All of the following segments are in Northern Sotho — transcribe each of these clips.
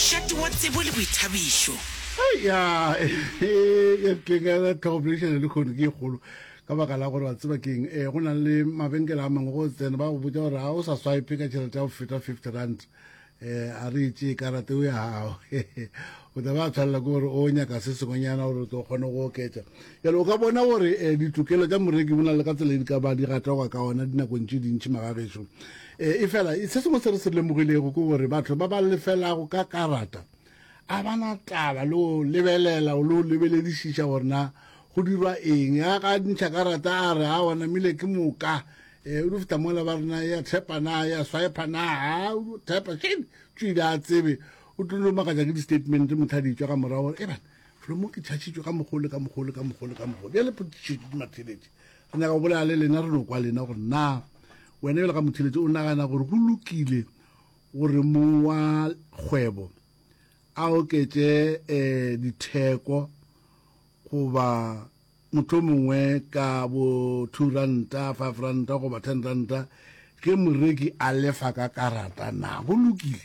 mošate wa tsebo le boithabišo. ya ke ga collaboration le khone ke kholo ka baka la gore wa tseba keng go na le mabenkele a mangwe go tsena ba go botsa gore a o sa swipe ka tšhelete ya go feta 50 rand a re itse karate o ya hao o da ba tshalla gore o nyaka se sengonyana gore o tlo kgone go oketsa yalo o ka bona gore ditokelo tsa moreki bona le ka tsela di ka ba di gata ka ona dinako ntse dintsi magabešo e fela se sengwe se re se lemogilego ke gore batho ba ba lefelago ka karata a bana taba le o lebelela o le o lebeledišiša gore na go dirwa eng ya ka ntšha karata a re a ona mile ke moka o di feta mola ba rena ya thepana ya swipana a thepa tswile a tsebe o tlo makatsa ke di-statement mothaditswe ka morago gore bana flomo ke tšhatšitswe ka mogolo ka mogolo ka mogolo ka mogolo ya le potšitše matheletše re nyaka go bolela le lena re no kwa lena gore na wena ele ka motheletše o nagana gore go lokile gore mong wa kgwebo a oketse ditheko goba motho mongwe ka bo 2 ranta 5 ranta goba 10 ranta ge moreki a lefa ka karata na go lokile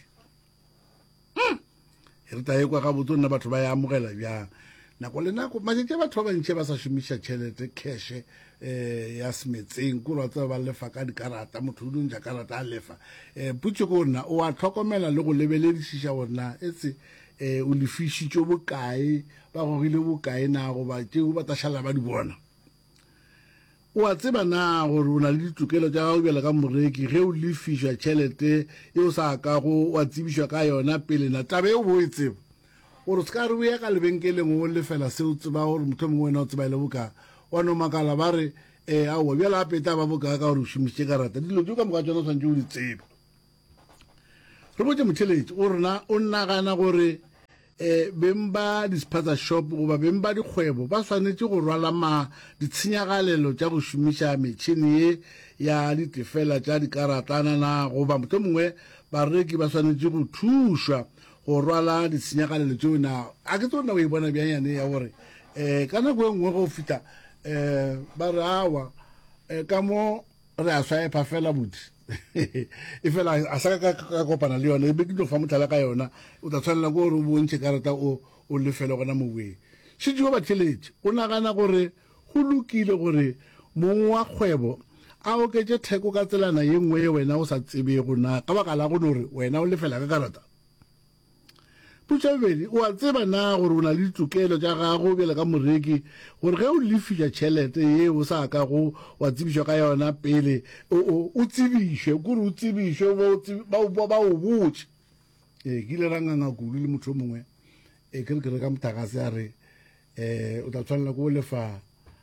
re ta ekwa ga botse nna batho ba ya amogela bjang nako le nako matšatši batho ba bantšhi ba sa šomiša tšhelete cash ya semetseng kore wa tseba ba lefa ka dikarata motho o dontša karata a lefa putse ko gorena o a tlhokomela le go lebeledišiša gorena etse o lefišitšwe bokae ba gogile bokae na goba tšeo ba tašhala ba di bona o a tseba na gore o na le ditokelo tša gago bjale ka moreki ge o lefišwa tšhelete e o sa kago wa tsebišwa ka yona pele na tabe e bo e tseba gore se ka re o ya ka lebenkeleng o lefela se o tseba gore motho mongwe wena o tseba ele boka wa no makala ba re aowa bjale a peta ba boka ka gore o šomišitše karata dilo tšeo ka moka tsona o tshwantse o di tsebe re botse motheletše o rena o nnagana gore beng ba dispaza shop goba beng ba dikgwebo ba swanetše go rwala ditshenyagalelo tša go šomiša metšhini ye ya ditefela tša dikaratana na goba motho mongwe bareki ba swanetše go thušwa go rwala ditshenyagalelo tšeo na a ke tsona o e bona bjanyane ya gore ka nako e nngwe go feta ba re awa ka mo re a swipa fela bodi e fela a sa ka kopana le yona e be ke tlo fa mothala ka yona o tla tshwanela ko gore o bontšhe karata o lefele gona moweng šitšeo batheletše o nagana gore go lokile gore mong wa kgwebo a oketse theko ka tselana ye nngwe ye wena o sa tsebego na ka baka la gone gore wena o lefela ka karata potša bobedi o a tseba na gore o na le ditokelo tša gago bjale ka moreki gore ge o lefiša tšhelete ye o sa ka go wa tsebišwa ka yona pele o tsebišwe kore o tsebišwe ba o botse ke ile ranganga kudu le motho mongwe ke re ke reka mothakase a re o tla tshwanela ko o lefa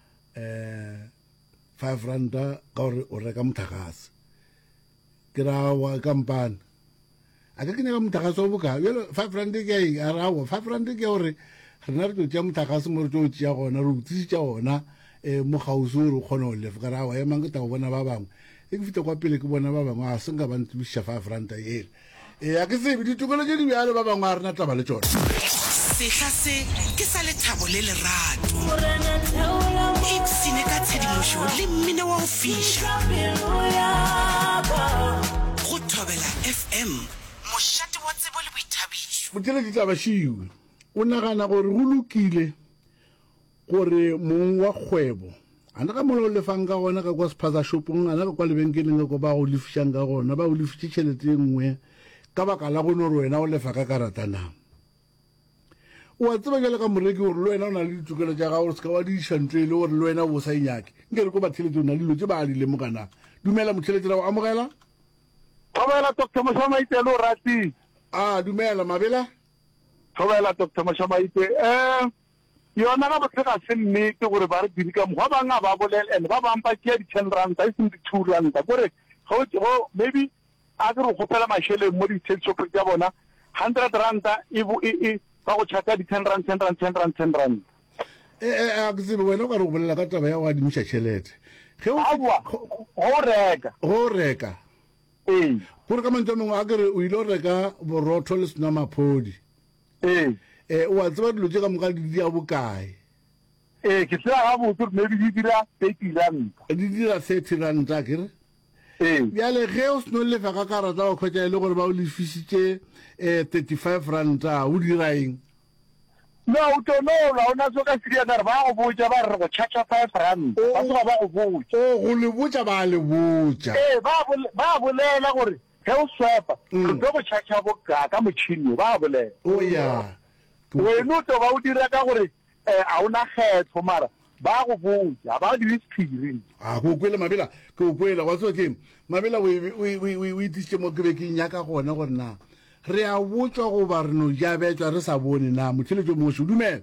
5 ranta ka gore o reka mothakase ke ra wa kampane a ka kenyaka mothakase o boka 5 ranta ke eng a re aowa 5 ranta ke gore rena re tlo tšea mothakase mo re tlo o tšea gona re o tlisitša gona mo gausi gore o kgone go lefa ka re aowa emang ke ta go bona ba bangwe e ke fita kwa pele ke bona ba bangwe a se nka ba ntsebišiša 5 ranta ele a ke tsebe ditokelo tše di bjalo ba bangwe a rena taba le tšona sehla se ke sa lethabo le lerato ipsene ka tshedimošo le mmino wa go fiša go Thobela FM mošate wa tsebo le boithabišo motheletše taba šiwe o nagana gore go lokile gore mong wa kgwebo a na ka mola o lefang ka gona ka kwa sephaza shopong a na ka kwa lebenkeleng ka ko ba go lefišang ka gona ba go lefitše tšhelete e nngwe ka baka la gone gore wena o lefa ka karata na o a tseba bjale ka moreki gore le wena o na le ditokelo tša gago se ka wa diiša ntle le gore le wena o sa inyake nke re ko batheletše o na le dilo tše ba a di lemokana dumela motheletše la go amogela Thobela Dr. Moshamaite lo rati. Dumela mabela. Thobela Dr. Moshamaite. Yona ga ba tsega se nnete gore ba re dika mo ba nga ba bolela and ba bampa ke di 10 rand I think 2 rand gore go maybe a re go phela mashele mo di tshelo tsa bona 100 rand e ba go chata di 10 rand 10 rand 10 rand 10 rand. A ke tsebe wena ka re go bolela ka taba ya wa dimisha tšhelete. Ge o reka gore ka mantse mongwe a kere o ile o reka borotho le sena maphodi o a tseba dilo tse ka moka di dia bokae ke tseba ga botse maybe di dira 30 rand di dira 30 rand a kere bjale ge o seno lefa ka karata o kgwetsa e le gore ba o lefisitse 35 ranta o diraeng no o tonola o na so ka siriana ba go botsa ba re go charge 5 rand ba so ba go botsa go le botsa ba le botsa ba bolela gore ge o swepa re tlo go charge go ka motšhini ba bolela o ya wena o to ba o dira ka gore a ona kgetho mara ba go botsa ba di history go kwela mabela go kwela wa so ke mabela we ditse mo ke be ke nyaka gona gore na re a botswa go ba re no ja betswa re sa bone na motlheletse mo se dumela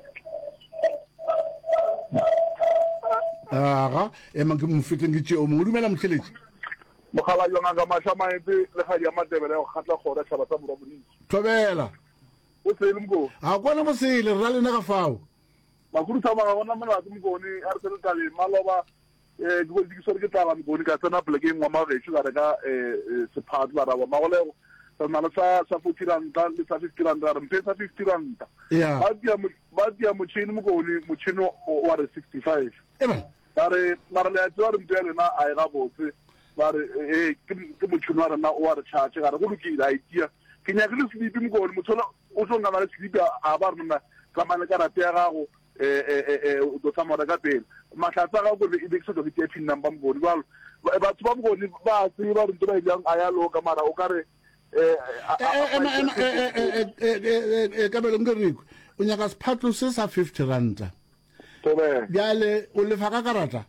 aga ema ke mo feteng ke tšeo mo dumela motlheletse mogala yona ga mashamaete le ga ya matebele go khatla gore tshaba tsa boroboni thobela o se le mgo a kona mo se le ra lena ka fao makuru tsa ba bona mona ke mgoni a re tsena tabe maloba ke go dikisore ke taba mgoni ka tsena pleke ngwa mavetsu ga reka sephatlo ba ba magolego sana sa 40 rand le sa 50 rand re mpesa 50 rand ya ba dia motšhini motšhini wa re 65 eba mara le tsa re mpele na a ga botse ba re ke motšhini wa rena o re charge ga re go lokile idea ke nya ke le slipi mgoni mothola o tlo ngana le slipi a ba rena ka mane ka rate ya gago o do tsamara ka pele mahlatsa ga go be e dikse go ke pin number mgoni ba batho ba mgoni ba se ba re ntse ba yang aya lo ka mara o ka re kabelo ngeriko o nyaka sephatlo se sa 50 ranta bjale o lefa ka karata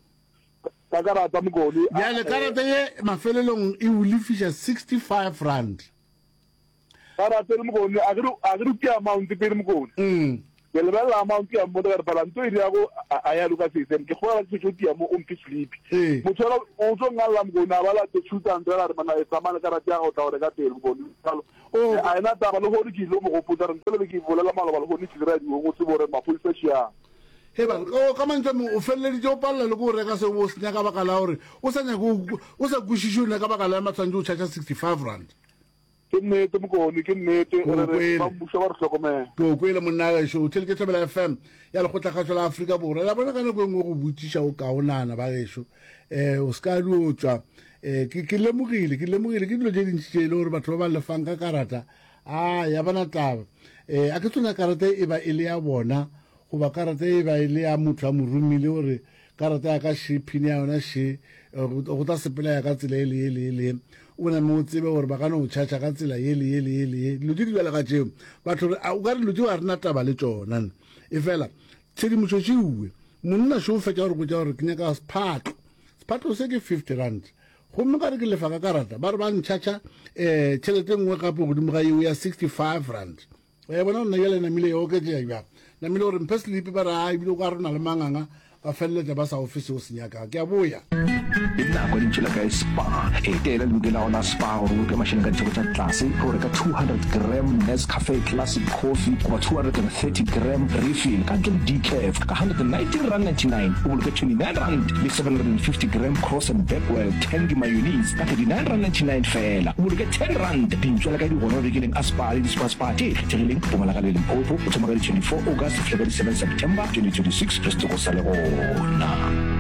mgoni bjale karata ye mafelelong e o lefisha 65 rand karata mgoni a gru ke amount pe mgoni ke le bela amount ya mo re bala ntwe ri yago aya luka system ke khora ke tshoti ya mo o mpi sleep mothola o tlo ngala mgoni a bala te tshutsa ndela re mana e tsamana karata ya go tla re ka tele mgoni salo a ena taba le go di lo mo go putsa re ntse le ke bolela malo ba le go ni tsira di go tsibore mapulisa sia heba o ka mantse mo o felledi jo palla le go reka se o senya ka baka la hore o sa nyako o sa kushishuna ka baka la matsanjo o charge 65 rand ke nnete mokoni ke nnete ba mmuso ba re hlokomela go kwela monna ga sho tle ke Thobela FM ya le go tlhagatso la Afrika Borwa la bona ka nako engwe go botsisha o ka onana ba gesho o ska lutswa ke lemogile ke dilo je dintse le gore batho ba le fang ka karata ya bana taba a ke tsona karata e ba ile ya bona go ba karata e ba ile ya motho a morumile gore karata ya ka shipping ya yona she go ta sepela ya ka tsela ele o na mo tsebe gore ba ka no charge ka tsela ele lo di dibela ka tšeo batho o ka re lo di wa rena taba le tsona e fela tshedimošo tšeuwe monna se o fetša gore go tša gore ke nyaka sephatlo se ke 50 rand gomme ka re ke lefa ka karata ba re ba ntšhatša tšhelete nngwe gape godimo ga eo ya 65 rand ya bona nna yale namile e oketsea bjang namile gore mphe selipi ba re a ebile o ka rona le manganga ba feleletša ba sa ofise o senyaka ke a boya nako dintšhela ka spa e tela le lokela ona spa gore o ke mašhene ka ditheko tša tlase go reka 200 gram Nescafe classic coffee goba 230 gram refill ka ntle le decaf ka 119.99 o boloke 29 rand le 750 gram cross and backwell tangy mayonnaise ka 39.99 fela o boloke 10 rand dintšhela ka digona bekeleng a spa le dispa tše kgethegileng Mpumalanga le Limpopo o thoma ka di 24 August go fihla ka di 7 September 2026 re se go sa le gona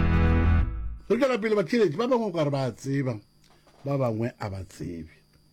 re ka lapele batšheletši ba bangwe o ka re ba tseba ba bangwe a ba tsebe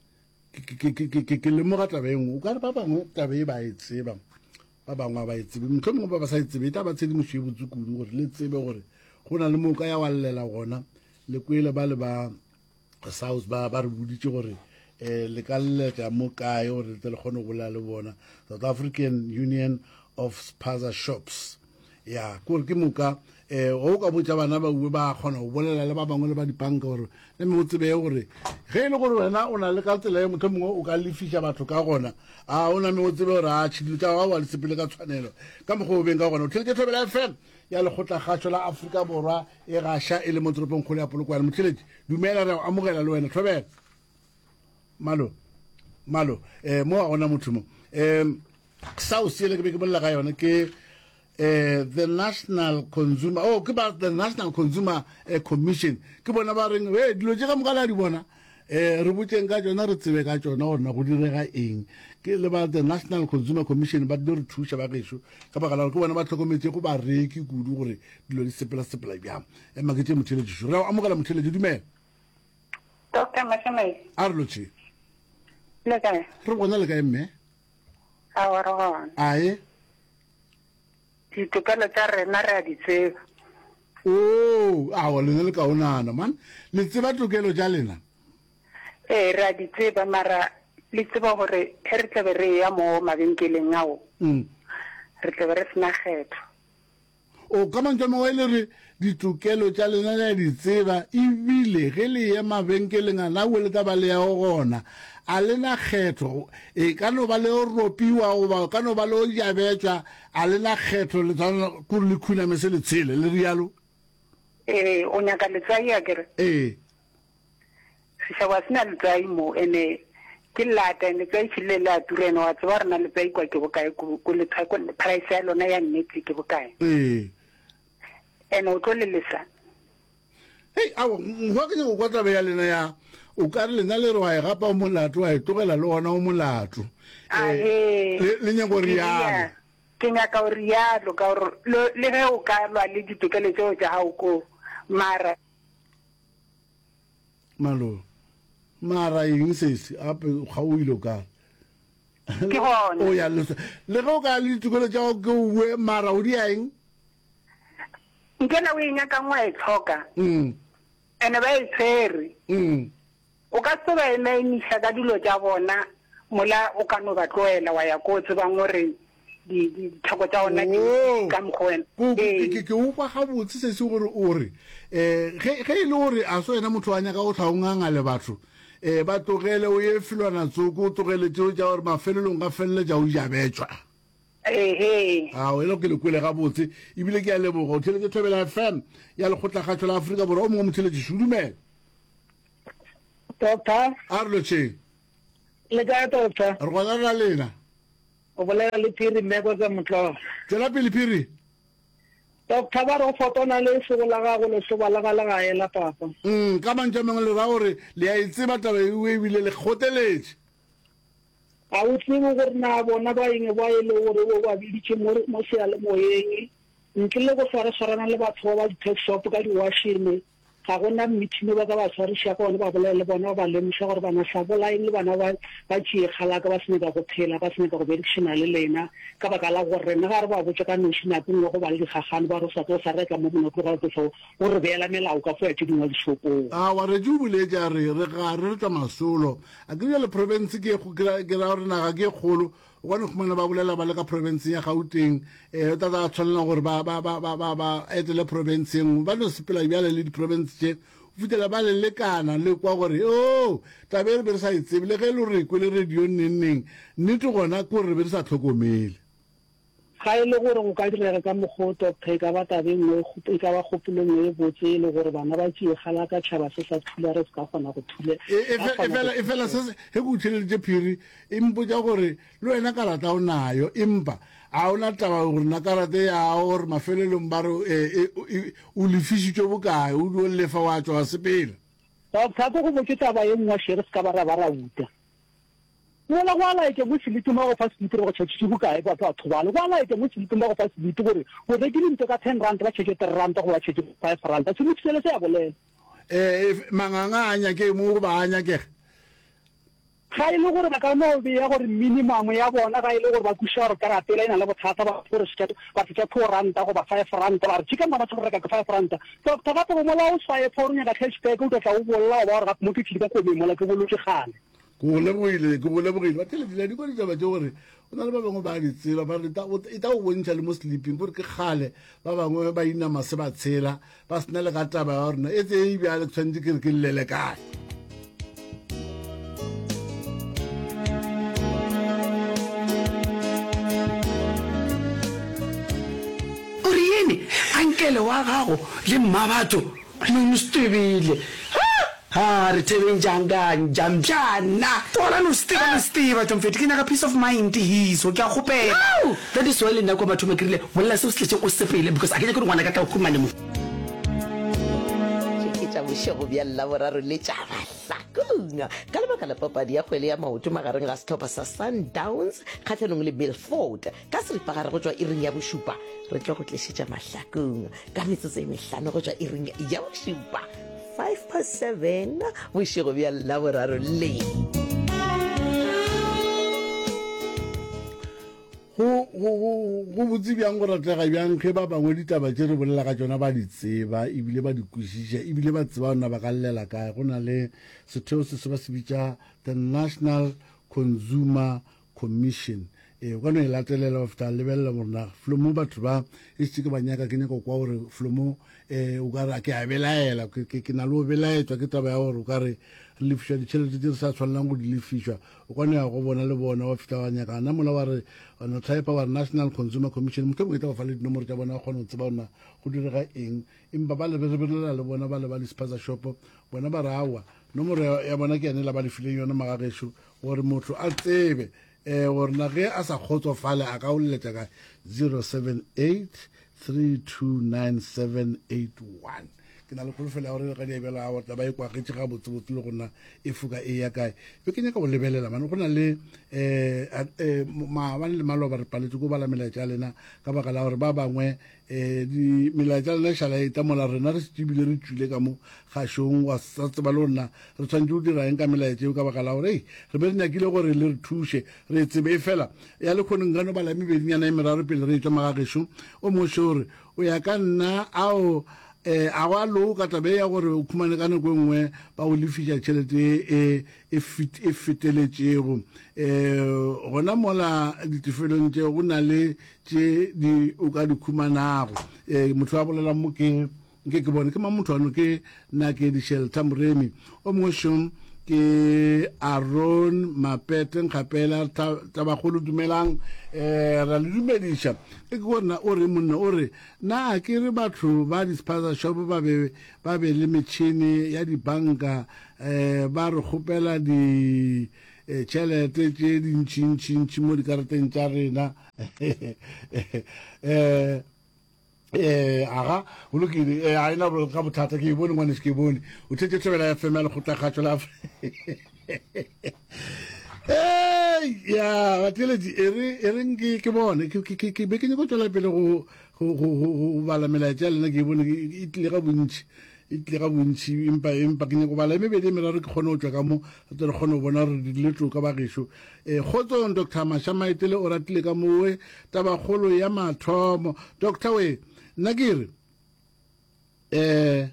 ke lemoga taba engwe o ka re ba bangwe taba e ba e tseba ba bangwe a ba e tsebe motho mongwe ba ba sa e tsebe e tla ba tshedimošo e botse kudu gore le tsebe gore go na le mo ka ya wa llela gona le kwele ba le ba south ba re boditse gore le ka lletša mo kae gore tle le kgone go bolela le bona South African Union of Spaza Shops ya kore ke moka o ka botsa bana ba uwe ba kgona go bolela le ba bangwe le ba dipanka gore le me o tsebe gore ge e le gore wena o na le ka tsela e motho mongwe o ka lefisha batho ka gona o na me o tsebe gore tšhidilo tša gago wa le sepele ka tshwanelo ka mokgwa o beng ka gona o tlheletse Thobela FM ya lekgotlagatšo la Afrika Borwa e gaša e le mo toropong kgolo ya Polokwane motlheletši dumela re amogela le wena Thobela malo mo ga gona motho mo sao seele ke be ke bolela ka yone ke the National Consumer the National Consumer Commission ke bona ba reng dilo tše ka moka la di bona re botseng ka tsona re tsebe ka tsona gore na go direga eng ke le ba the National Consumer Commission ba di re thuša ba gešo ka baka la gore ke bona ba tlhokometse go bareki kudu gore dilo di sepela bjang ema ke tše motheletši re amogela motheletši dumela Dr. Mashamai. a re lotšhe Le kae? re bona le kae mme A wa re gona. ae Ditokelo tsa rena re a di tseba. o awa lena le kaonana man le tseba tokelo tša lena Re a di tseba mara le tseba gore he re tlabe re ya mo mabenkeleng ao. Re tlabe re sena kgetho. o ka mantšwa mangwe le re ditokelo tša lena le a di tseba ebile ge le ye mabenkeleng a nao le ka ba le yago gona a lena kgetho e ka no ba le o ropiwa goba ka no ba le o jabetswa a lena kgetho le tshwana kore le khuname se le tshele le rialo O nyaka letsai a kere. Sešaba se na letsai mo ene ke lata letsai tšhile le a turene wa tseba re na letsai kwa ke bokae ko price ya lona ya nnete ke bokae. Ene o tlo le lesa. hei awa nkgwa ke nyako kwa tabe ya lena ya o ka re lena le re wa e gapa o molato wa e tlogela le gona o molato le nyako rialo ke nyaka o rialo ka gore le ge o ka lwa le ditokelo tseo tša gago ko mara malo mara eng sese ape ga o ile o kare ke gona o ya le ge o ka le ditokelo tša go ke oe mara o di a eng nkela o e nyakang wa e tlhoka ene ba e tshwere o ka se ba emaemiša ka dilo tša bona mola o ka no ba tloela wa ya ko o tsebang gore ditlhoko tša ona ka mokgwa wena ke utlwa gabotse se se gore o re ge e le gore a so ena motho wa nyaka go tlhaonganga le batho ba tlogele o ye filwana tsoko o tlogele tšeo tša gore mafelelong ka felele tša o jabetswa ao e le ke le kwele gabotse ebile ke a leboga o theletse thobela fm ya lekgotlakgatšho la aforika borwa o mongwe motheletše šudumela Doctor, a re lotšheng le kae doctor? re gona rena lena O bolela le Phiri Mmeko tsa Motlola. tsela pele phiri Doctor ba re o fotona le sego la gago le sego la gae la papa. ka mantša mangwe le ra gore le a e tseba taba eo ebile le kgoteletše A o tsebe gore na bona ba eng ba e le gore o ba biditše mo sealemoyeng ntle le go swara-swarana le batho ba di-tax shop ka di-washine ga gona meeting ba ka ba tshwariša ka one ba bolele le bona ba lemoša gore bana tlhabolaeng le bana ba tšee kgalaka ba senyaka go phela ba senyaka go berekišana le lena ka baka la gore rena ga re ba botse ka noši nako nngwe go ba le digagane ba re sa tlo sa reka mo monoko ga tlo o re beela melao ka fo ya tše dingwe dishopong wa re je o boletse a re ga re tla masolo a ke le province ke ra gore naga ke kgolo o kwane khumana ba bolela ba le ka province ya Gauteng o tla tshwanela gore ba etele province engwe ba no sepela bjale le di-province tše o fitela ba le lekana le kwa gore o tabe re be re sa e tsebe le ge le gore kwe le radio nneng nnete gona ke gore re be re sa tlhokomele ga e le gore go ka direga ka mogolo doctor e ka ba tabe nngwe e ka ba kgopolo nngwe e botse e le gore bana ba tšee gala ka tšhaba se sa thula re se ka kgona go thule e fela se ge ke utheleditše phiri e mpotša gore le wena karata o nayo empa a ona taba gore na karata yao gore mafelelong ba re o lefišitšwe bokae o dio lefa wa tšwa wa sepela doctor ko go botse taba e nngwe shere se ka ba ra uta wala wala ke mo siliti mo go facility go tšhetše bokae ba batho ba le wala ke mo siliti mo go facility gore go rekile ntse ka 10 rand ba tšhetše 3 rand go ba tšhetše 5 rand se mo tsele se ya bolela manganga a nyake mo ba a nyakege ga e le gore ba ka mo be ya gore minimum ya bona ga e le gore ba kuša gore karata e ina le bothata ba gore se ba tšhetše 2 rand go ba 5 rand ba re tšika ba tšho reka ka 5 rand doctor ba go mola o swaye phornya ka cashback o tla o bolla ba gore ga mo ke tšhika go be mola ke bolotse gane ke go lebogile ba teledila di koditša batse gore o na le ba bangwe ba di tseba ba re e ta go bontšha le mo sleeping gore ke kgale ba bangwe ba inama se ba tshela ba sena le ka taba ya gorena e tse e bjale tshwanetse ke re ke llele kae o re ene ankele wa gago le mmabatho no stebile re tebeng jamjana tola no stiva tomfeti ke nyaka peace of mind hiso ke a gopela that is why le nna kwa batho makrile molla se o se tletse o sepele because a ke nyake ngwana ka tla go khumane mo ke tša bošego bja laboraro le tša mahlakong ka lebaka la papadi ya kgwele ya maoto magareng ga setlhopha sa Sundowns kgatlhanong le Milford ka seripagare go tšwa iring ya bošupa re tlo go tlišetša mahlakong ka metsotso e mehlano go tšwa iring ya bošupa 5/7 bošego bja laboraro le go botse bjang go ratlega bjang ge ba bangwe ditaba tse re bolela ka tsona ba di tseba ebile ba di kwešiša ebile ba tseba ona ba ka llela kae go na le setheo se se ba se bitša the National Consumer Commission o ka no e latelela ba feta lebelela morena Flomo batho ba e setse ke ba nyaka ke nyaka kwa gore Flomo o ka re ke a belaela ke na le o belaetswa ke taba ya gore o ka re re lefišwa ditšhelete tse re sa tshwanelang go di lefišwa o kwane ya go bona le bona wa feta wa nyaka na mola wa re ona type wa National Consumer Commission motho o tla go fa le dinomoro tsa bona go kgona go tseba ona go direga eng empa ba lebelela le bona ba le ba di-spaza shop bona ba re awa nomoro ya bona ke yane la ba lefileng yona magagesho gore motho a tsebe gore na ge a sa kgotsofale a ka o leletša ka 078 329781 ke na le kgolofela gore ga di ebela a ba e kwagetse ga botsebotse le gona e fuka e ya kae be ke nyaka go lebelela mane go na le maabane le maloba re paletse ko bala melaetša ya lena ka baka la gore ba bangwe melaetša ya lena e šala e tamola rena re setebile re tswile ka mo kgašong wa sa tseba le gona re tshwanetse go dira eng ka melaetša eo ka baka la gore re be re nyakile gore le re thuše re tsebe e fela ya le kgoneng gano bala mebedinyana e meraro pele re e tswa magagešo o moše gore o ya ka nna ao a go a loo ka tabe ya gore o khumane ka nako nngwe ba go lefiša tšhelete e feteletšego gona mola ditefelong tše go na le tše o ka di khumanago motho a bolela mo ke bone ke mamotho ano ke Nakedi Shelter Moremi o mongwe šong ke Aaron Mapete nkgapela tabagolo dumelang ra le dumediša ke gona o re monna o re na ke re batho ba di-spaza shop ba be le metšhini ya dibanka ba re kgopela tšhelete tše dintšintšintši mo dikarateng tša rena aga o lokile a ena ka bothata ke bone ngwane ke bone o thetse tshwela FM le khotlagatšo la ya bateleji ereng ke bone ke be ke go tswela pele go bala melaetša lena ke bone e tlile ga bontši empa ke nyako bala mebedi meraro ke kgone go tswa ka mo re kgone go bona re dirile toka ba gešo kgotsong Dr. Mashamaitele o ratile ka mowe tabakgolo ya mathomo Dr. we nna ke re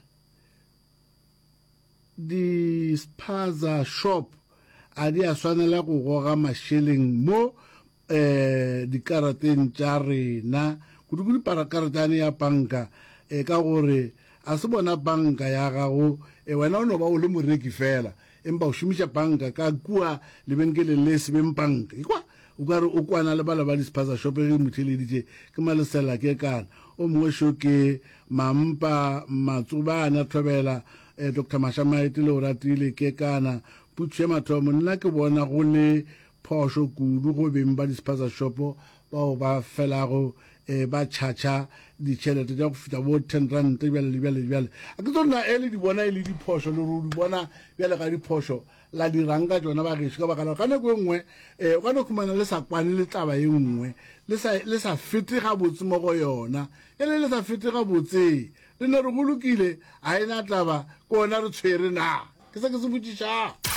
di-spaza shop a di a swanela go goga mašheleng mo dikarateng tša rena kudu karataane ya banka ka gore a se bona banka ya gago wena o no ba o le moreki fela empa o šomiša banka ka kua lebenkeleng le sebeng banka ikwa o ka re o kwana le bala ba di-spaza shop ge motheleditše ke malesela ke kana o mongwe šo ke Mampa Matsobane a thobela Dr. Mashamaitele o ratile ke kana putšo ya mathomo nna ke bona go le phošo kudu go beng ba di-spaza shop bao ba felago ba tšhatša ditšhelete tša go feta bo 10 rand bjale a ke tsona e le di bona e le diphošo le go di bona bjale ga diphošo la dirang ka tsona ba gešo ka bakala ka nako e nngwe o ka no khumana le sa kwane le taba e nngwe le sa fete ga botse mo go yona le sa fete ga botse le ne re go lokile a ena taba ke ona re tshwere na ke se botšiša